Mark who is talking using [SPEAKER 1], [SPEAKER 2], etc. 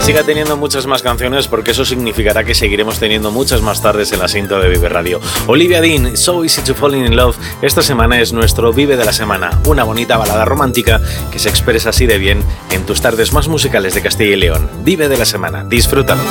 [SPEAKER 1] siga teniendo muchas más canciones, porque eso significará que seguiremos teniendo muchas más tardes en la cinta de Vive Radio. Olivia Dean, So Easy to Fall in Love, esta semana es nuestro Vive de la Semana, una bonita balada romántica que se expresa así de bien en tus tardes más musicales de Castilla y León. Vive de la Semana, disfrútalo.